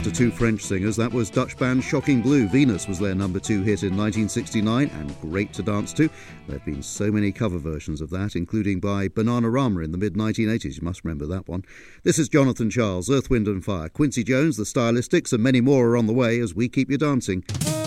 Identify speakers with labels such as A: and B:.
A: after two French singers. That was Dutch band Shocking Blue. Venus was their number 2 hit in 1969 and great to dance to. There have been so many cover versions of that, including by Bananarama in the mid-1980s. You must remember that one. This is Jonathan Charles, Earth, Wind and Fire. Quincy Jones, The Stylistics and many more are on the way as we keep you dancing.